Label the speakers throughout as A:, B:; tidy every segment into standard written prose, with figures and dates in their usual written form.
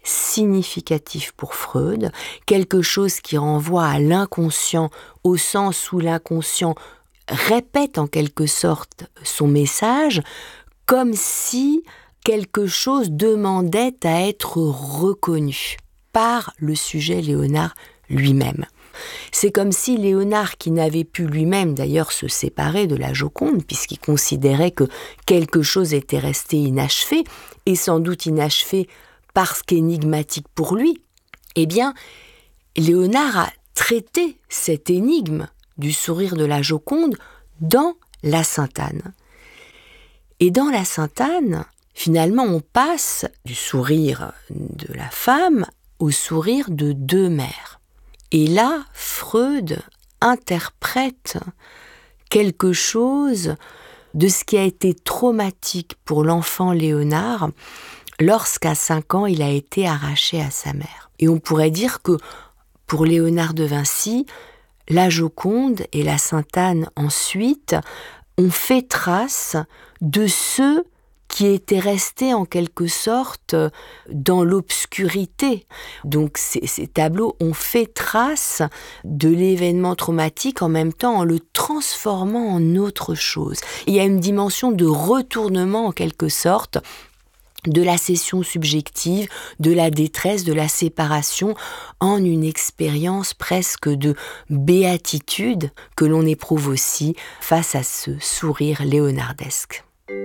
A: significatif pour Freud, quelque chose qui renvoie à l'inconscient, au sens où l'inconscient répète en quelque sorte son message, comme si quelque chose demandait à être reconnu par le sujet Léonard lui-même. C'est comme si Léonard, qui n'avait pu lui-même d'ailleurs se séparer de la Joconde, puisqu'il considérait que quelque chose était resté inachevé, et sans doute inachevé parce qu'énigmatique pour lui, eh bien, Léonard a traité cette énigme du sourire de la Joconde dans la Sainte-Anne. Et dans la Sainte-Anne, finalement, on passe du sourire de la femme au sourire de deux mères. Et là, Freud interprète quelque chose de ce qui a été traumatique pour l'enfant Léonard lorsqu'à 5 ans, il a été arraché à sa mère. Et on pourrait dire que pour Léonard de Vinci, la Joconde et la Sainte-Anne ensuite ont fait trace de ceux qui étaient restés en quelque sorte dans l'obscurité. Donc ces tableaux ont fait trace de l'événement traumatique en même temps en le transformant en autre chose. Il y a une dimension de retournement en quelque sorte de la cession subjective, de la détresse, de la séparation, en une expérience presque de béatitude que l'on éprouve aussi face à ce sourire léonardesque.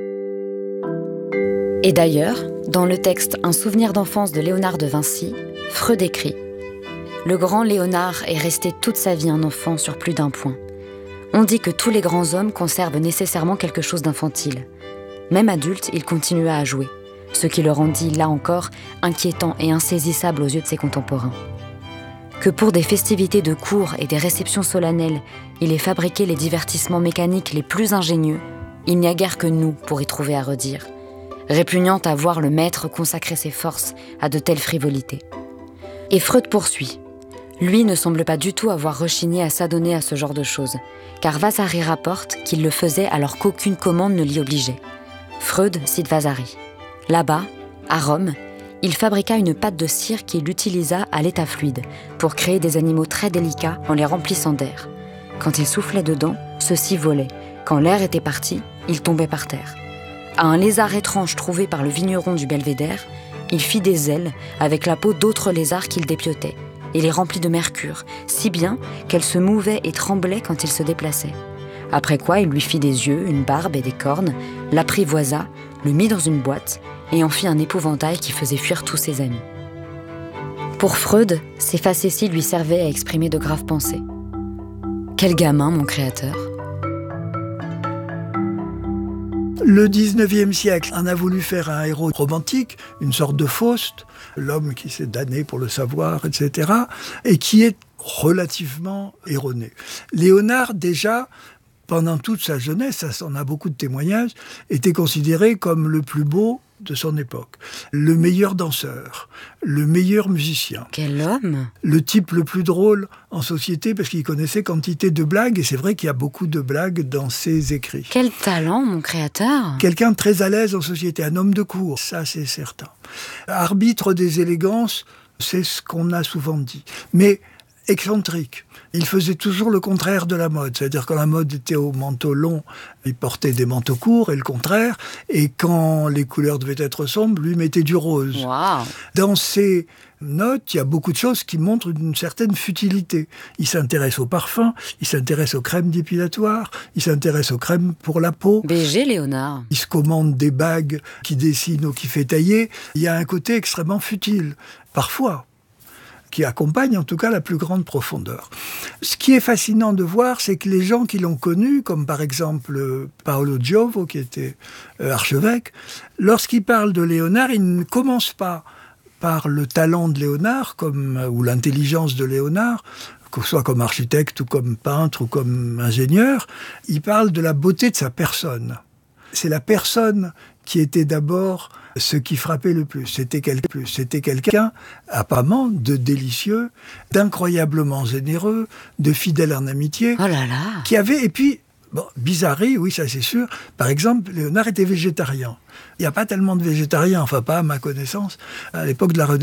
B: Et d'ailleurs, dans le texte « Un souvenir d'enfance » de Léonard de Vinci, Freud écrit « Le grand Léonard est resté toute sa vie un enfant sur plus d'un point. On dit que tous les grands hommes conservent nécessairement quelque chose d'infantile. Même adulte, il continua à jouer, ce qui le rendit, là encore, inquiétant et insaisissable aux yeux de ses contemporains. Que pour des festivités de cour et des réceptions solennelles, il ait fabriqué les divertissements mécaniques les plus ingénieux, il n'y a guère que nous pour y trouver à redire. Répugnant à voir le maître consacrer ses forces à de telles frivolités. » Et Freud poursuit. Lui ne semble pas du tout avoir rechigné à s'adonner à ce genre de choses, car Vasari rapporte qu'il le faisait alors qu'aucune commande ne l'y obligeait. Freud cite Vasari. Là-bas, à Rome, il fabriqua une pâte de cire qu'il utilisa à l'état fluide pour créer des animaux très délicats en les remplissant d'air. Quand il soufflait dedans, ceux-ci volaient. Quand l'air était parti, ils tombaient par terre. À un lézard étrange trouvé par le vigneron du Belvédère, il fit des ailes avec la peau d'autres lézards qu'il dépiotait et les remplit de mercure, si bien qu'elles se mouvaient et tremblaient quand il se déplaçait. Après quoi, il lui fit des yeux, une barbe et des cornes, l'apprivoisa, le mit dans une boîte et en fit un épouvantail qui faisait fuir tous ses amis. Pour Freud, ces facéties lui servaient à exprimer de graves pensées. Quel gamin, mon créateur!
C: Le 19e siècle en a voulu faire un héros romantique, une sorte de Faust, l'homme qui s'est damné pour le savoir, etc., et qui est relativement erroné. Léonard, déjà, pendant toute sa jeunesse, ça en a beaucoup de témoignages, était considéré comme le plus beau de son époque. Le meilleur danseur, le meilleur musicien.
B: Quel homme!
C: Le type le plus drôle en société parce qu'il connaissait quantité de blagues et c'est vrai qu'il y a beaucoup de blagues dans ses écrits.
B: Quel talent, mon créateur!
C: Quelqu'un de très à l'aise en société, un homme de cour, ça c'est certain. Arbitre des élégances, c'est ce qu'on a souvent dit. Mais excentrique. Il faisait toujours le contraire de la mode. C'est-à-dire quand la mode était au manteau long, il portait des manteaux courts et le contraire. Et quand les couleurs devaient être sombres, lui mettait du rose.
B: Wow.
C: Dans ses notes, il y a beaucoup de choses qui montrent une certaine futilité. Il s'intéresse aux parfums, il s'intéresse aux crèmes dépilatoires, il s'intéresse aux crèmes pour la peau.
B: BG Léonard.
C: Il se commande des bagues qui dessinent ou qui fait tailler. Il y a un côté extrêmement futile, parfois, qui accompagne en tout cas la plus grande profondeur. Ce qui est fascinant de voir, c'est que les gens qui l'ont connu, comme par exemple Paolo Giovo, qui était archevêque, lorsqu'ils parlent de Léonard, ils ne commencent pas par le talent de Léonard ou l'intelligence de Léonard, que ce soit comme architecte ou comme peintre ou comme ingénieur, ils parlent de la beauté de sa personne. C'est la personne qui était d'abord ce qui frappait le plus. C'était quelqu'un apparemment de délicieux, d'incroyablement généreux, de fidèle en amitié.
B: Oh là là.
C: Qui avait, et puis, bizarrerie, oui, ça c'est sûr. Par exemple, Léonard était végétarien. Il n'y a pas tellement de végétariens, enfin pas à ma connaissance, à l'époque de la Renaissance.